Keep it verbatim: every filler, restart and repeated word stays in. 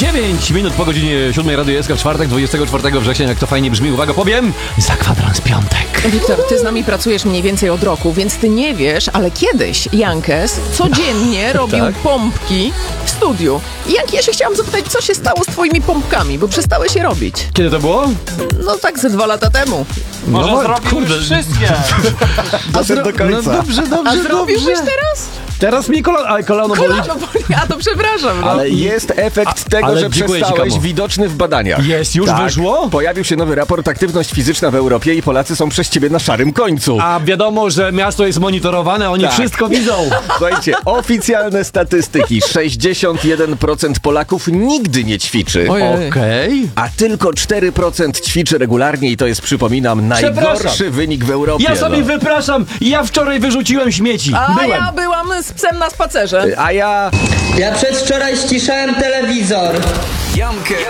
dziewięć minut po godzinie siódmej Radio S K w czwartek, dwudziestego czwartego września. Jak to fajnie brzmi, uwaga, powiem, za kwadrans piątek. Wiktor, ty z nami pracujesz mniej więcej od roku, więc ty nie wiesz, ale kiedyś Jankes codziennie robił Tak? pompki w studiu. I Janki, ja się chciałam zapytać, co się stało z twoimi pompkami, bo przestałeś je robić. Kiedy to było? No tak ze dwa lata temu. Może No, zrobił kurde. już wszystkie. Doszedł do końca. No dobrze, dobrze, A zrobiłbyś dobrze. teraz? Teraz mi kolano, ale kolano boli. Kolano boli, a to przepraszam. No. Ale jest efekt A- tego, ale że dziękuję ci, przestałeś, Kamo. widoczny w badaniach. Jest, już tak, wyszło? Pojawił się nowy raport Aktywność Fizyczna w Europie i Polacy są przez ciebie na szarym końcu. A wiadomo, że miasto jest monitorowane, oni Tak. wszystko widzą. Słuchajcie, oficjalne statystyki. sześćdziesiąt jeden procent Polaków nigdy nie ćwiczy. Ojej. Okej. A tylko cztery procent ćwiczy regularnie i to jest, przypominam, najgorszy Przepraszam. wynik w Europie. Ja sobie no. wypraszam, ja wczoraj wyrzuciłem śmieci. A Byłem. ja byłam z psem na spacerze. A ja... Ja przedwczoraj ściszałem telewizor. Jankę